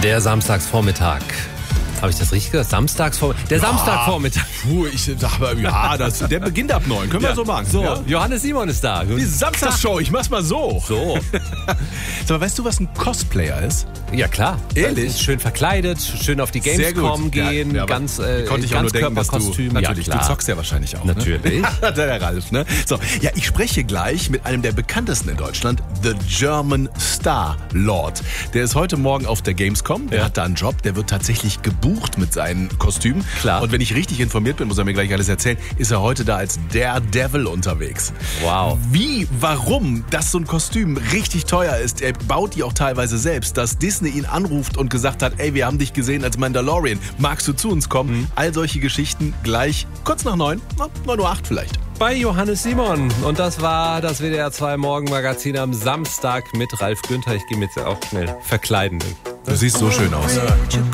Der Samstagsvormittag. Habe ich das richtig gesagt? Der Samstagvormittag. Der beginnt ab 9. Können wir so machen. So, ja? Johannes Simon ist da. Die Samstagsshow, ich mach's mal so. So. Sag mal, weißt du, was ein Cosplayer ist? Ja, klar. Ehrlich? Schön verkleidet, schön auf die Gamescom gehen, ja, ganz konnte ich auch nur denken, dass du, natürlich, ja, du zockst ja wahrscheinlich auch. Natürlich. Ne? Der Ralf, ne? So, ja, ich spreche gleich mit einem der bekanntesten in Deutschland, The German Star Lord. Der ist heute Morgen auf der Gamescom, der hat da einen Job, der wird tatsächlich gebucht mit seinen Kostümen. Klar. Und wenn ich richtig informiert bin, muss er mir gleich alles erzählen, ist er heute da als Daredevil unterwegs. Wow. Warum das so ein Kostüm richtig teuer ist, er baut die auch teilweise selbst, dass Disney ihn anruft und gesagt hat, ey, wir haben dich gesehen als Mandalorian, magst du zu uns kommen? All solche Geschichten gleich kurz nach 9, 9:08 Uhr vielleicht. Bei Johannes Simon. Und das war das WDR 2 Morgenmagazin am Samstag mit Ralf Günther. Ich gehe mir jetzt auch schnell verkleiden. Du siehst so schön aus.